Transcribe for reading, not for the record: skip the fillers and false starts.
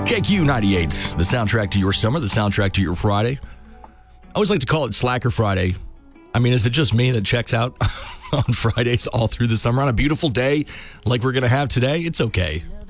KQ 98, the soundtrack to your summer, the soundtrack to your Friday. I always like to call it Slacker Friday. I mean, is it just me that checks out on Fridays all through the summer? On a beautiful day like we're going to have today, it's okay.